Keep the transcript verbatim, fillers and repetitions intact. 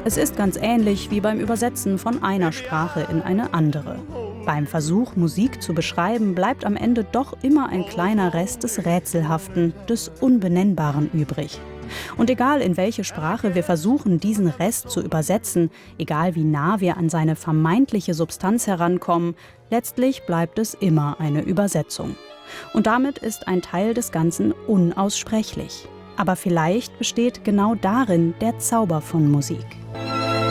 Es ist ganz ähnlich wie beim Übersetzen von einer Sprache in eine andere. Beim Versuch, Musik zu beschreiben, bleibt am Ende doch immer ein kleiner Rest des Rätselhaften, des Unbenennbaren übrig. Und egal in welche Sprache wir versuchen, diesen Rest zu übersetzen, egal wie nah wir an seine vermeintliche Substanz herankommen, letztlich bleibt es immer eine Übersetzung. Und damit ist ein Teil des Ganzen unaussprechlich. Aber vielleicht besteht genau darin der Zauber von Musik.